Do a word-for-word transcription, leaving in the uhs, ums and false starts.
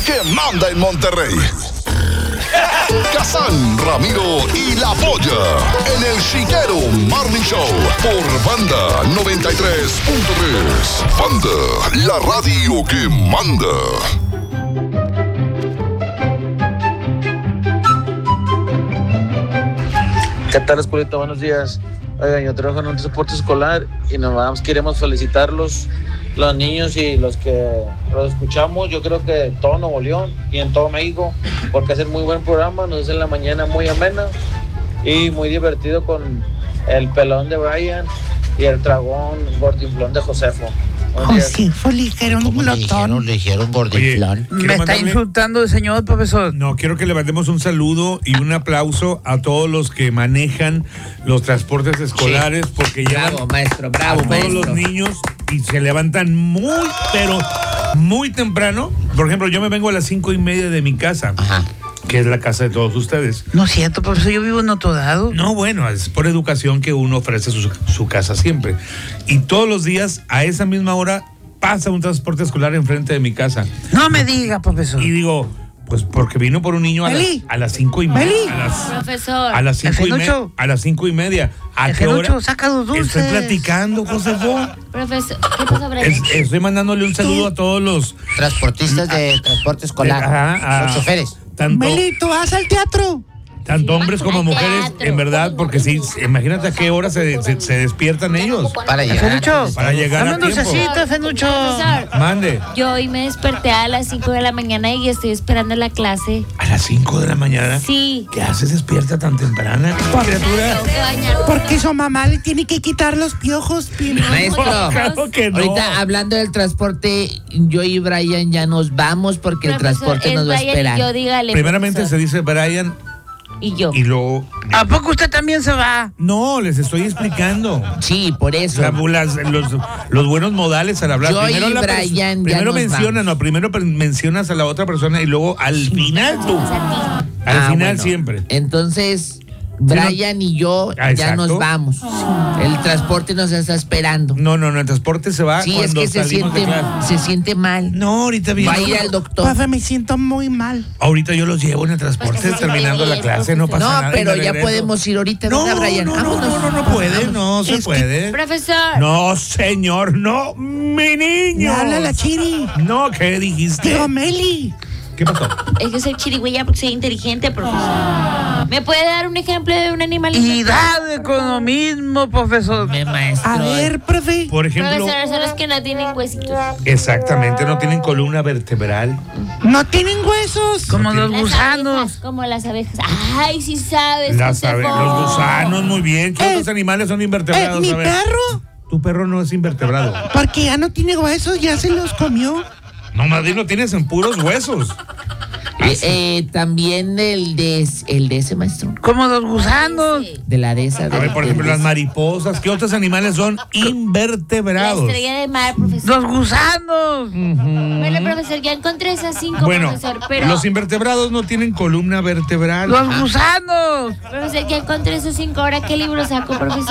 que manda en Monterrey. Kazán, Ramiro y La Polla en el Chiquero Morning Show por Banda noventa y tres punto tres. Banda, la radio que manda. ¿Qué tal, Escuelita? Buenos días. Oigan, yo trabajo en un transporte escolar y nomás queremos felicitarlos, los niños y los que los escuchamos, yo creo que en todo Nuevo León y en todo México, porque hacen muy buen programa, nos hacen la mañana muy amena y muy divertido con el pelón de Brian y el dragón gordinflón de Josefo. Josefo, le dijeron ¿Cómo le dijeron? glotón. Le dijeron gordiflón. Me está mandarle... insultando el señor profesor. No, quiero que le mandemos un saludo y un aplauso a todos los que manejan los transportes escolares, sí, porque ya bravo, maestro, bravo, a todos maestro. los niños y se levantan muy, pero muy temprano. Por ejemplo, yo me vengo a las cinco y media de mi casa. Ajá. Que es la casa de todos ustedes. No es cierto, profesor, yo vivo en otro lado. No, bueno, es por educación que uno ofrece su, su casa siempre. Y todos los días, a esa misma hora, pasa un transporte escolar enfrente de mi casa. No me diga, profesor. Y digo, pues porque vino por un niño a, las, a las cinco y media. Meli. A las, Profesor. a las cinco y media. A las cinco y media. ¿A El qué hora? Fenucho saca los dulces. Estoy platicando, Josefo. Profesor, ¿qué pasó, Brian? Es- estoy mandándole un saludo a todos los Transportistas de transporte escolar. Ajá, a- Los choferes. tanto, Meli, ¿tú vas al teatro? tanto hombres como Al mujeres, teatro. en verdad, porque sí, imagínate a qué hora se, se, se despiertan ellos. Para llegar. Fenucho, antes de- Para llegar dame a un tiempo. dulcecito, Fenucho. Profesor, Mande. yo hoy me desperté a las cinco de la mañana y estoy esperando la clase. A las cinco de la mañana. Sí. ¿Qué haces despierta tan temprana, criatura? Tengo que bañar. Porque su mamá le tiene que quitar los piojos. Maestro, Claro que no. ahorita hablando del transporte, yo y Brian ya nos vamos porque el Profesor, transporte es nos va a Brian esperar. Y yo, dígale. Primeramente se profesor. dice Brian Y yo. y luego... ¿A poco usted también se va? No, les estoy explicando. Sí, por eso. La- las- los, los buenos modales al hablar. Yo primero y la pers- Brian ya primero nos mencionan, vamos. no, primero per- mencionas a la otra persona y luego al final tú. O sea, a ti. Al Ah, final bueno. siempre. Entonces, Brian y yo Ah, ya exacto. nos vamos. El transporte nos está esperando. No, no, no, el transporte se va Sí, es cuando que se salimos de siente, clase. se siente mal. No, ahorita viene. Va a ir al doctor. Profe, me siento muy mal. Ahorita yo los llevo en el transporte Pues que sí, terminando la sí, clase, no pasa No, nada. y pero me ya regreso. podemos ir ahorita, No, ¿verdad, Brian? no, no, Vámonos. no, no, no puede, no se Es que- puede. Profesor. No, señor, no, mi Me niño. habla la Chiri. No, ¿qué dijiste? Digo, Meli. ¿Qué pasó? Es que soy chirigüeya porque soy inteligente, profesor. ¿Me puede dar un ejemplo de un animalito? Y da con lo mismo, profesor. Me maestro. A ver, profe. Por ejemplo, Profesor, son los que no tienen huesitos. exactamente, no tienen columna vertebral. No tienen huesos. Como los Las gusanos. abejas, como las abejas. Ay, sí sabes. Las abe- Josefo. los gusanos, muy bien. ¿Qué Eh, otros animales son Eh, invertebrados? mi A ver. perro. Tu perro no es invertebrado. Porque ya no tiene huesos, ya se los comió. No, más bien lo tienes en puros huesos. Eh, eh, también el de, el de ese maestro. Como los gusanos. Sí. De la de esa. A de- ver, por de- ejemplo, de- las mariposas. ¿Qué otros animales son La invertebrados? estrella de mar, profesor. Los gusanos. Bueno, profesor, ya encontré esas cinco, Bueno, profesor, pero... los invertebrados no tienen columna vertebral. Los gusanos. Profesor, ya encontré esos cinco. ¿Ahora qué libro saco, profesor?